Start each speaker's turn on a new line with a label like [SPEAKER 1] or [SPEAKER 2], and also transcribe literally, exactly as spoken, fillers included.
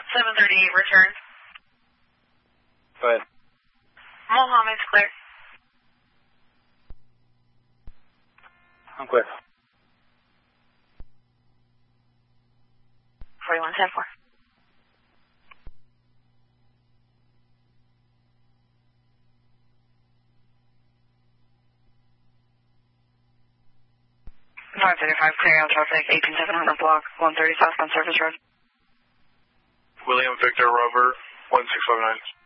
[SPEAKER 1] seven thirty-eight, return.
[SPEAKER 2] Go ahead.
[SPEAKER 1] Mohammed's clear.
[SPEAKER 2] I'm clear.
[SPEAKER 1] forty-one ten four. five thirty-five, clear out traffic, eighteen seven hundred block, one thirty southbound Surface Road.
[SPEAKER 3] William Victor Rover, one six five nine.